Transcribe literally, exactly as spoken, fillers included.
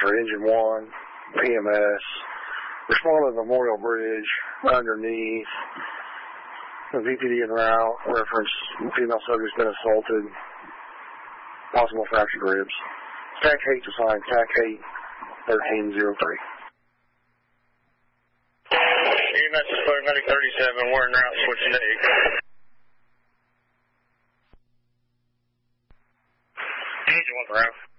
or engine one, P M S. Responded to Memorial Bridge, underneath. The V P D en route, reference female subject's been assaulted, possible fractured ribs. T A C eight to sign, T A C eight, thirteen oh three. Units Display Medic thirty-seven, we're en route, switching to eight. Engine one route.